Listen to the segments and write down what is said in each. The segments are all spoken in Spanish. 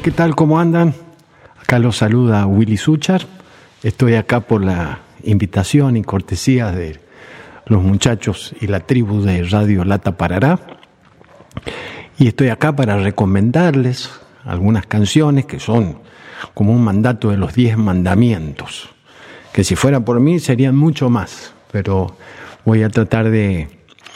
¿qué tal? ¿Cómo andan? Acá los saluda Willy Suchar. Estoy acá por la invitación y cortesía de los muchachos y la tribu de Radio Lata Parará. Y estoy acá para recomendarles algunas canciones que son como un mandato de los 10 mandamientos, que si fuera por mí serían mucho más, pero voy a tratar de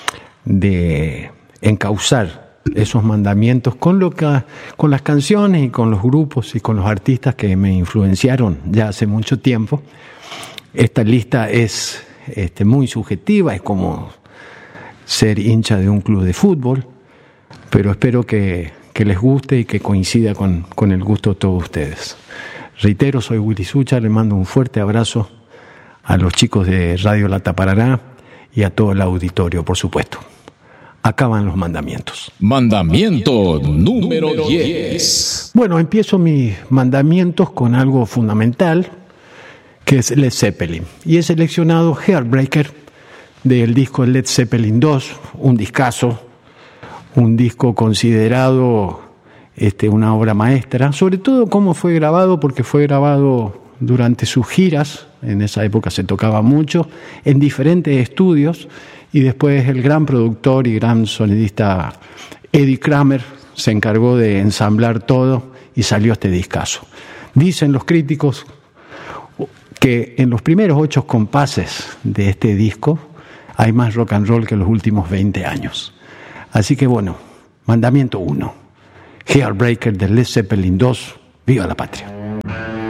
encauzar esos mandamientos con las canciones y con los grupos y con los artistas que me influenciaron ya hace mucho tiempo. Esta lista es muy subjetiva, es como ser hincha de un club de fútbol, pero espero que les guste y que coincida con el gusto de todos ustedes. Reitero, soy Willy Suchar, le mando un fuerte abrazo a los chicos de Radio Lata Parará y a todo el auditorio, por supuesto. Acá van los mandamientos. Mandamiento número 10. Bueno, empiezo mis mandamientos con algo fundamental, que es Led Zeppelin. Y he seleccionado Heartbreaker del disco Led Zeppelin 2, un discazo, un disco considerado una obra maestra, sobre todo cómo fue grabado, porque fue grabado durante sus giras, en esa época se tocaba mucho, en diferentes estudios, y después el gran productor y gran sonidista Eddie Kramer se encargó de ensamblar todo y salió este discazo. Dicen los críticos que en los primeros 8 compases de este disco hay más rock and roll que en los últimos 20 años. Así que bueno, mandamiento 1, Heartbreaker de Led Zeppelin 2, ¡viva la patria!